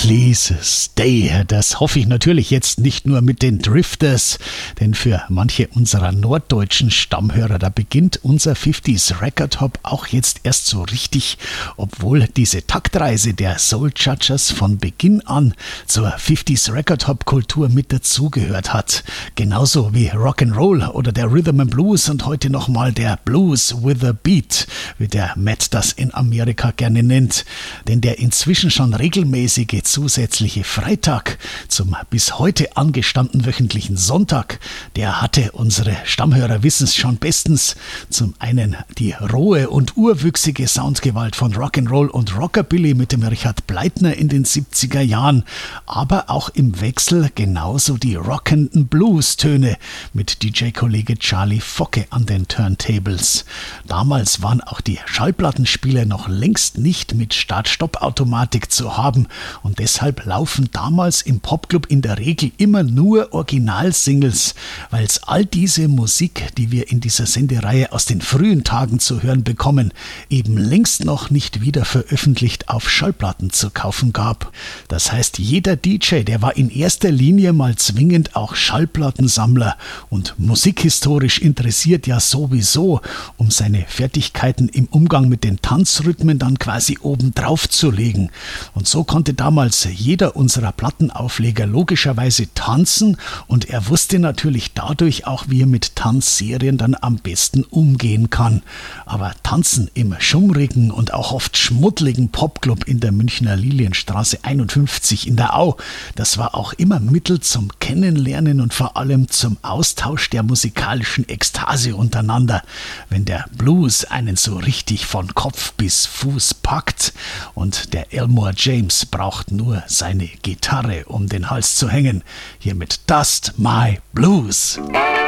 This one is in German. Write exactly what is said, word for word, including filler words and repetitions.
Please Stay. Das hoffe ich natürlich jetzt nicht nur mit den Drifters, denn für manche unserer norddeutschen Stammhörer, da beginnt unser fünfziger Record Hop auch jetzt erst so richtig, obwohl diese Taktreise der Soul Judgers von Beginn an zur fünfziger Record Hop Kultur mit dazugehört hat. Genauso wie Rock'n'Roll oder der Rhythm and Blues und heute nochmal der Blues with a Beat, wie der Matt das in Amerika gerne nennt. Denn der inzwischen schon regelmäßige zusätzliche Freitag zum bis heute angestammten wöchentlichen Sonntag, der hatte unsere Stammhörer wissen's schon bestens. Zum einen die rohe und urwüchsige Soundgewalt von Rock'n'Roll und Rockabilly mit dem Richard Bleitner in den siebziger Jahren, aber auch im Wechsel genauso die rockenden Blues-Töne mit D J-Kollege Charlie Focke an den Turntables. Damals waren auch die Schallplattenspieler noch längst nicht mit Start-Stopp-Automatik zu haben und deshalb laufen damals im Popclub in der Regel immer nur Originalsingles, weil es all diese Musik, die wir in dieser Sendereihe aus den frühen Tagen zu hören bekommen, eben längst noch nicht wieder veröffentlicht auf Schallplatten zu kaufen gab. Das heißt, jeder D J, der war in erster Linie mal zwingend auch Schallplattensammler und musikhistorisch interessiert ja sowieso, um seine Fertigkeiten im Umgang mit den Tanzrhythmen dann quasi obendrauf zu legen. Und so konnte damals jeder unserer Plattenaufleger logischerweise tanzen und er wusste natürlich dadurch auch, wie er mit Tanzserien dann am besten umgehen kann. Aber Tanzen im schummrigen und auch oft schmuddligen Popclub in der Münchner Lilienstraße einundfünfzig in der Au, das war auch immer Mittel zum Kennenlernen und vor allem zum Austausch der musikalischen Ekstase untereinander, wenn der Blues einen so richtig von Kopf bis Fuß packt und der Elmore James braucht nur seine Gitarre, um den Hals zu hängen. Hier mit Dust My Blues.